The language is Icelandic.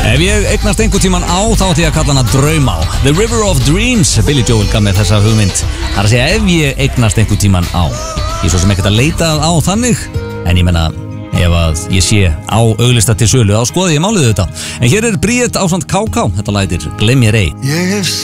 Ef ég eignast einhvern tíman á, þá ætti ég að kalla hana Draumá. The River of Dreams, Billy Joel gaf mér þessa hugmynd. Það er að segja ef ég eignast einhvern tíman á. Ég er svo sem ekkert að leita á þannig, en ég menna, ef að ég sé á auglista til sölu, þá skoði ég málið þetta. En hér er Bríet ásamt KK, þetta lætir Gleym mér ei.